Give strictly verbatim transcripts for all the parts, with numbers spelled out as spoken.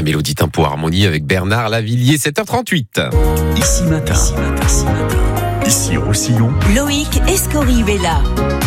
Et Mélodie Tempo Harmonie avec Bernard Lavillier, sept heures trente-huit. Ici matin, ici matin, ici matin. Ici Roussillon. Loïc Escorihuela.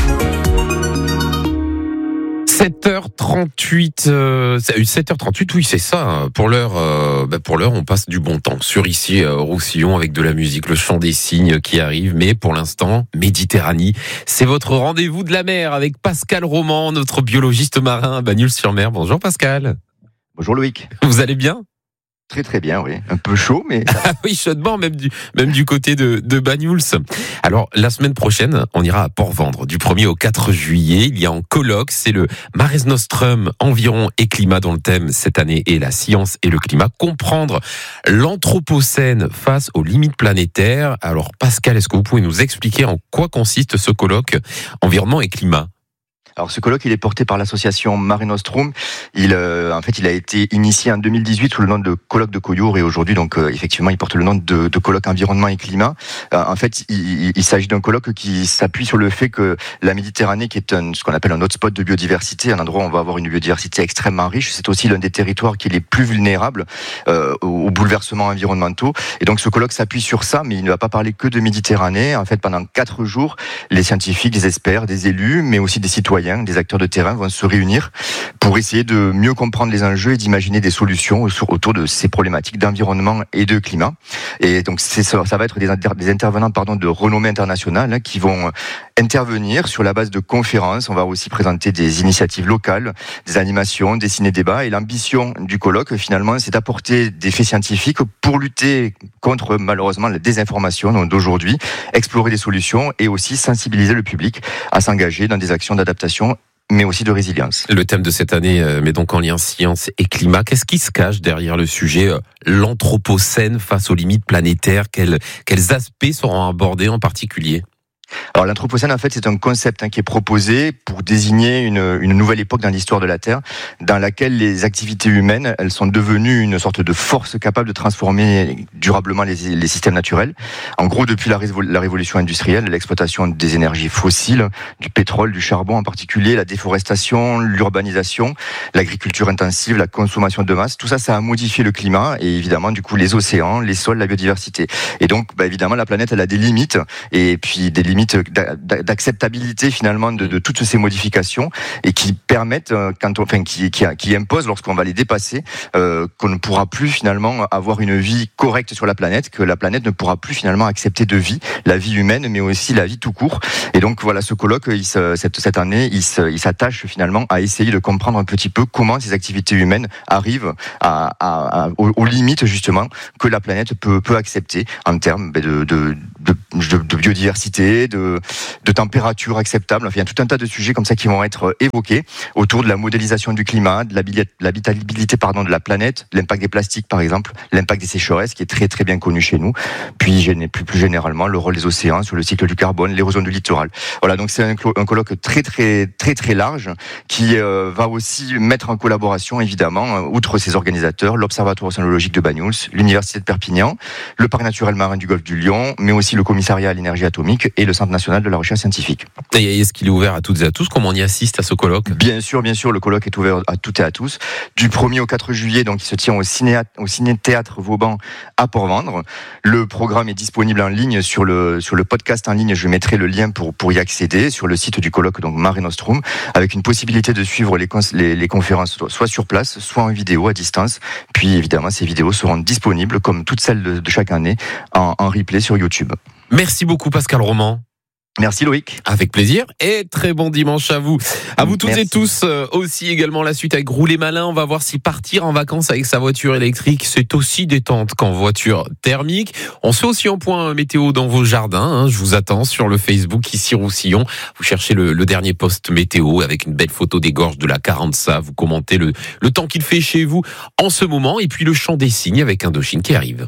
sept heures trente-huit, euh, sept heures trente-huit, oui, c'est ça. Pour l'heure, euh, bah pour l'heure, on passe du bon temps sur ici euh, Roussillon avec de la musique, le chant des cygnes qui arrive. Mais pour l'instant, Méditerranée, c'est votre rendez-vous de la mer avec Pascal Roman, notre biologiste marin à Bagnols-sur-Mer. Bonjour Pascal. Bonjour Loïc. Vous allez bien ? Très très bien, oui. Un peu chaud, mais... Ah oui, chaudement, même du, même du côté de, de Bagnols. Alors, la semaine prochaine, on ira à Port-Vendre. Du premier au quatre juillet, il y a en colloque, c'est le Mare Nostrum Environ et Climat, dont le thème cette année est la science et le climat. Comprendre l'anthropocène face aux limites planétaires. Alors, Pascal, est-ce que vous pouvez nous expliquer en quoi consiste ce colloque Environnement et climat ? Alors ce colloque, il est porté par l'association Mare Nostrum. Il, euh, en fait, il a été initié en deux mille dix-huit sous le nom de colloque de Collioure et aujourd'hui, donc euh, effectivement, il porte le nom de, de colloque environnement et climat. Euh, en fait, il, il s'agit d'un colloque qui s'appuie sur le fait que la Méditerranée, qui est un, ce qu'on appelle un hotspot de biodiversité, un endroit où on va avoir une biodiversité extrêmement riche, c'est aussi l'un des territoires qui est les plus vulnérables euh, aux bouleversements environnementaux. Et donc ce colloque s'appuie sur ça, mais il ne va pas parler que de Méditerranée. En fait, pendant quatre jours, les scientifiques, les experts, des élus, mais aussi des citoyens, des acteurs de terrain vont se réunir pour essayer de mieux comprendre les enjeux et d'imaginer des solutions autour de ces problématiques d'environnement et de climat. Et donc c'est ça, ça va être des, inter, des intervenants pardon, de renommée internationale hein, qui vont intervenir sur la base de conférences. On va aussi présenter des initiatives locales, des animations, des ciné-débats. Et l'ambition du colloque, finalement, c'est d'apporter des faits scientifiques pour lutter contre, malheureusement, la désinformation d'aujourd'hui, explorer des solutions et aussi sensibiliser le public à s'engager dans des actions d'adaptation mais aussi de résilience. Le thème de cette année euh, met donc en lien science et climat. Qu'est-ce qui se cache derrière le sujet euh, l'anthropocène face aux limites planétaires ? Quels, quels aspects seront abordés en particulier ? Alors l'anthropocène, en fait, c'est un concept hein, qui est proposé pour désigner une, une nouvelle époque dans l'histoire de la Terre, dans laquelle les activités humaines, elles sont devenues une sorte de force capable de transformer durablement les, les systèmes naturels. En gros, depuis la, la révolution industrielle, l'exploitation des énergies fossiles, du pétrole, du charbon en particulier, la déforestation, l'urbanisation, l'agriculture intensive, la consommation de masse, tout ça, ça a modifié le climat et évidemment, du coup, les océans, les sols, la biodiversité. Et donc, bah, évidemment, la planète, elle a des limites et puis des limites d'acceptabilité finalement de, de toutes ces modifications et qui permettent, quand on, enfin qui, qui, qui imposent lorsqu'on va les dépasser, euh, qu'on ne pourra plus finalement avoir une vie correcte sur la planète, que la planète ne pourra plus finalement accepter de vie, la vie humaine, mais aussi la vie tout court. Et donc voilà, ce colloque, il se, cette, cette année, il, se, il s'attache finalement à essayer de comprendre un petit peu comment ces activités humaines arrivent à, à, à, aux, aux limites justement que la planète peut, peut accepter en termes de, de, de, de, de biodiversité, de, de température acceptable. Enfin, il y a tout un tas de sujets comme ça qui vont être évoqués autour de la modélisation du climat, de l'habitabilité pardon, de la planète, l'impact des plastiques par exemple, l'impact des sécheresses qui est très très bien connu chez nous, puis plus, plus généralement le rôle des océans sur le cycle du carbone, l'érosion du littoral. Voilà, donc c'est un, un colloque très très très très large qui euh, va aussi mettre en collaboration évidemment, outre ses organisateurs, l'Observatoire océanologique de Bagnols, l'Université de Perpignan, le Parc naturel marin du Golfe du Lion, mais aussi le Commissariat à l'énergie atomique et le Centre national de la recherche scientifique. Et est-ce qu'il est ouvert à toutes et à tous ? Comment on y assiste à ce colloque ? Bien sûr, bien sûr, le colloque est ouvert à toutes et à tous. Du premier au quatre juillet, donc il se tient au ciné au ciné-théâtre Vauban à Port-Vendre. Le programme est disponible en ligne sur le sur le podcast en ligne. Je mettrai le lien pour pour y accéder sur le site du colloque, donc Mare Nostrum, avec une possibilité de suivre les les, les conférences soit sur place, soit en vidéo à distance. Puis évidemment, ces vidéos seront disponibles comme toutes celles de, de chaque année en, en replay sur YouTube. Merci beaucoup Pascal Roman. Merci Loïc. Avec plaisir et très bon dimanche à vous. À vous toutes Merci. Et tous euh, aussi également la suite avec Rouler Malin. On va voir si partir en vacances avec sa voiture électrique, c'est aussi détente qu'en voiture thermique. On se fait aussi un point météo dans vos jardins. Hein. Je vous attends sur le Facebook ici Roussillon. Vous cherchez le, le dernier post météo avec une belle photo des gorges de la Carença. Vous commentez le, le temps qu'il fait chez vous en ce moment et puis le chant des cygnes avec Indochine qui arrive.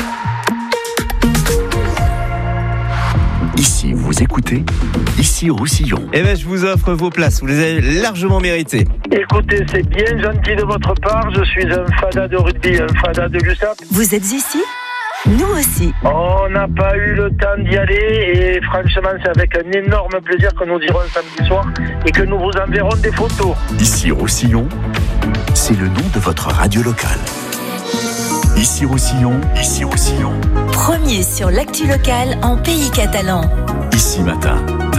Ici, vous écoutez, ici Roussillon. Eh ben, je vous offre vos places, vous les avez largement méritées. Écoutez, c'est bien gentil de votre part, je suis un fada de rugby, un fada de l'U S A P. Vous êtes ici ? Nous aussi. On n'a pas eu le temps d'y aller et franchement, c'est avec un énorme plaisir que nous irons samedi soir et que nous vous enverrons des photos. Ici Roussillon, c'est le nom de votre radio locale. Ici Roussillon, ici Roussillon. Premier sur l'actu locale en pays catalan. Ici Matin.